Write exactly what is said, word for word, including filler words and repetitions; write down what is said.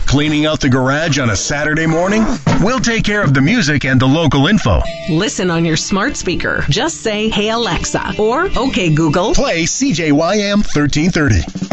Cleaning out the garage on a Saturday morning? We'll take care of the music and the local info. Listen on your smart speaker. Just say, "Hey Alexa," or "Okay Google, play C J Y M thirteen thirty."